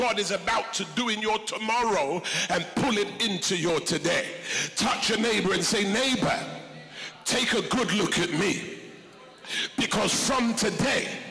God is about to do in your tomorrow and pull it into your today. Touch your neighbor and say, neighbor, take a good look at me, because from today